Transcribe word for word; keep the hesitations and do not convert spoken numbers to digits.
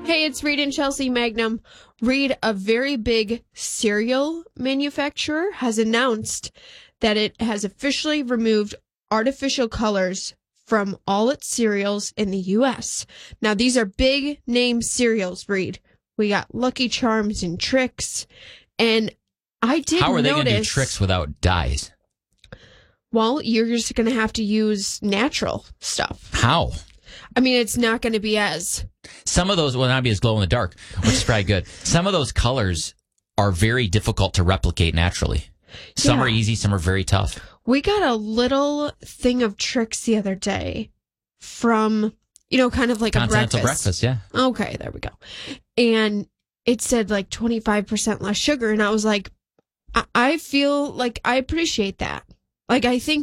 Hey, it's Reed and Chelsea Magnum. Reed, a very big cereal manufacturer, has announced that it has officially removed artificial colors from all its cereals in the U S. Now, these are big name cereals, Reed. We got Lucky Charms and Trix, and I did notice... How are they going to do Trix without dyes? Well, you're just going to have to use natural stuff. How? I mean, it's not going to be as... Some of those will not be as glow in the dark, which is probably good. Some of those colors are very difficult to replicate naturally. Some Yeah. are easy, some are very tough. We got a little thing of Trix the other day from, you know, kind of like Continental a breakfast. breakfast, yeah. Okay, there we go. And it said like twenty-five percent less sugar. And I was like, I, I feel like I appreciate that. Like, I think